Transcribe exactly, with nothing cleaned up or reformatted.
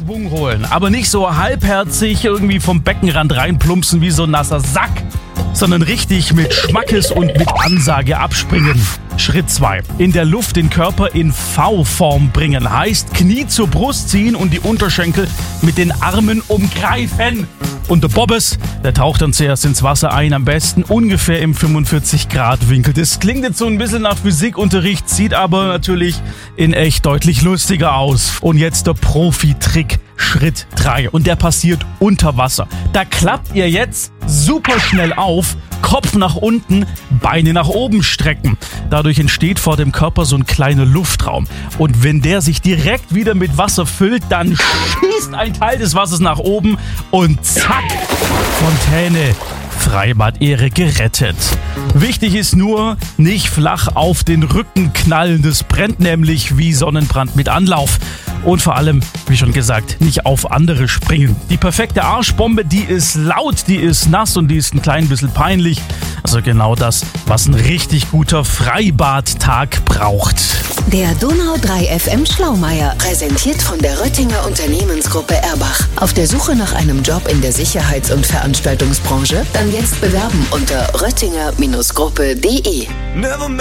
Schwung holen, aber nicht so halbherzig irgendwie vom Beckenrand reinplumpsen wie so ein nasser Sack, sondern richtig mit Schmackes und mit Ansage abspringen. Schritt zwei. In der Luft den Körper in V-Form bringen. Heißt Knie zur Brust ziehen und die Unterschenkel mit den Armen umgreifen. Und der Bobbes, der taucht dann zuerst ins Wasser ein, am besten ungefähr im fünfundvierzig Grad Winkel. Das klingt jetzt so ein bisschen nach Physikunterricht, sieht aber natürlich in echt deutlich lustiger aus. Und jetzt der Profi-Trick, Schritt drei. Und der passiert unter Wasser. Da klappt ihr jetzt super schnell auf, Kopf nach unten, Beine nach oben strecken. Dadurch entsteht vor dem Körper so ein kleiner Luftraum. Und wenn der sich direkt wieder mit Wasser füllt, dann schießt ein Teil des Wassers nach oben und zack, Fontäne. Freibad-Ehre gerettet. Wichtig ist nur, nicht flach auf den Rücken knallen. Das brennt nämlich wie Sonnenbrand mit Anlauf. Und vor allem, wie schon gesagt, nicht auf andere springen. Die perfekte Arschbombe, die ist laut, die ist nass und die ist ein klein bisschen peinlich. Also genau das, was ein richtig guter Freibadtag braucht. Der Donau drei F M Schlaumeier, präsentiert von der Röttinger Unternehmensgruppe Erbach. Auf der Suche nach einem Job in der Sicherheits- und Veranstaltungsbranche? Dann jetzt bewerben unter röttinger Gruppe punkt de.